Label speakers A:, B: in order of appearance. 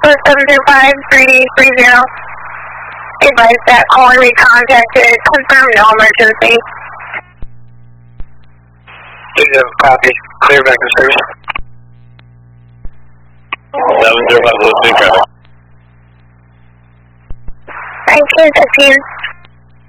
A: 705-330. Advise that caller be contacted. Confirm no emergency.
B: Copy. Clear back to service. 705 traffic.
A: 1915.